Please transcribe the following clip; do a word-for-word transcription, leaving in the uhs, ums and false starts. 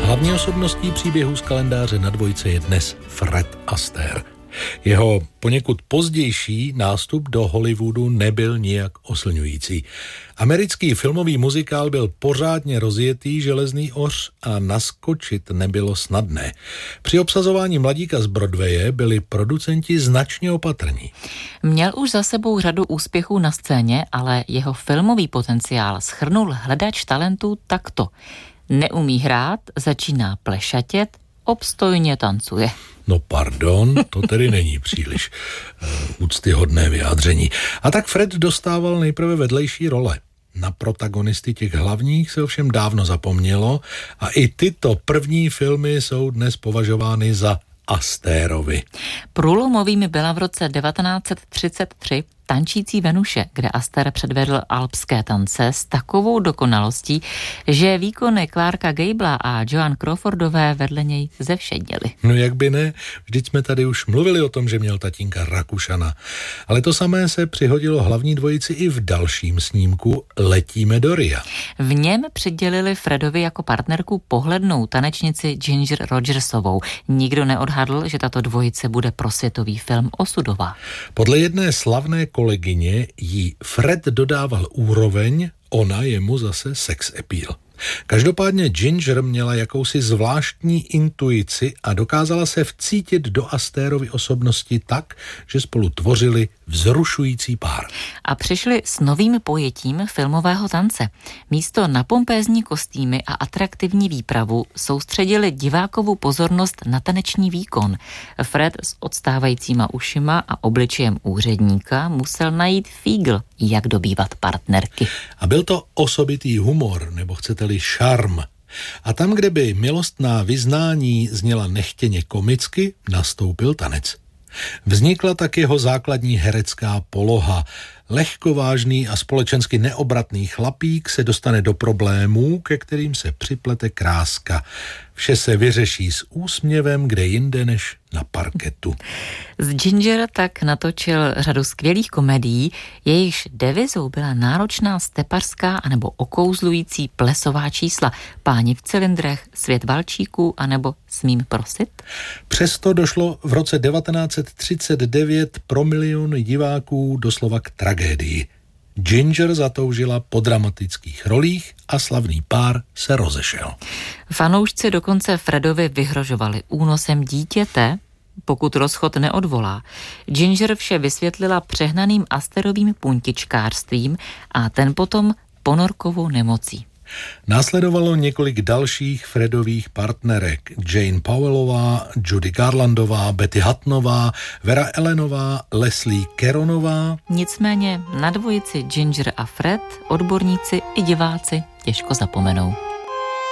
Hlavní osobností příběhu z kalendáře na dvojce je dnes Fred Astaire. Jeho poněkud pozdější nástup do Hollywoodu nebyl nijak oslňující. Americký filmový muzikál byl pořádně rozjetý železný oř a naskočit nebylo snadné. Při obsazování mladíka z Broadwaye byli producenti značně opatrní. Měl už za sebou řadu úspěchů na scéně, ale jeho filmový potenciál shrnul hledač talentů takto. Neumí hrát, začíná plešatět, obstojně tancuje. No pardon, to tedy není příliš uh, úctyhodné vyjádření. A tak Fred dostával nejprve vedlejší role. Na protagonisty těch hlavních se ovšem dávno zapomnělo a i tyto první filmy jsou dnes považovány za Astairovi. Průlomovými byla v roce devatenáct set třicet tři Tančící Venuše, kde Astaire předvedl alpské tance s takovou dokonalostí, že výkony Clarka Gabla a Joan Crawfordové vedle něj zevšedněly. No jak by ne, vždyť jsme tady už mluvili o tom, že měl tatínka Rakušana. Ale to samé se přihodilo hlavní dvojici i v dalším snímku Letíme do Ria. V něm přidělili Fredovi jako partnerku pohlednou tanečnici Ginger Rogersovou. Nikdo neodhadl, že tato dvojice bude pro světový film osudová. Podle jedné slavné kolegyně jí Fred dodával úroveň, ona jemu zase sex appeal. Každopádně Ginger měla jakousi zvláštní intuici a dokázala se vcítit do Astairovy osobnosti tak, že spolu tvořili vzrušující pár. A přišli s novým pojetím filmového tance. Místo na pompézní kostýmy a atraktivní výpravu soustředili divákovu pozornost na taneční výkon. Fred s odstávajícíma ušima a obličejem úředníka musel najít fígl, jak dobývat partnerky. A byl to osobitý humor, nebo chcete-li šarm. A tam, kde by milostná vyznání zněla nechtěně komicky, nastoupil tanec. Vznikla tak jeho základní herecká poloha. Lehkovážný a společensky neobratný chlapík se dostane do problémů, ke kterým se připlete kráska. Vše se vyřeší s úsměvem, kde jinde než na parketu. Z Ginger tak natočil řadu skvělých komedií, jejichž devizou byla náročná stepařská anebo okouzlující plesová čísla, Páni v cylindrech, Svět valčíků anebo Smím prosit. Přesto došlo v roce devatenáct set třicet devět pro miliony diváků doslova k tragédii. Ginger zatoužila po dramatických rolích a slavný pár se rozešel. Fanoušci dokonce Fredovi vyhrožovali únosem dítěte, pokud rozchod neodvolá. Ginger vše vysvětlila přehnaným Astairovým puntičkářstvím a ten potom ponorkovou nemocí. Následovalo několik dalších Fredových partnerek. Jane Powellová, Judy Garlandová, Betty Huttonová, Vera Ellenová, Leslie Caronová. Nicméně na dvojici Ginger a Fred odborníci i diváci těžko zapomenou.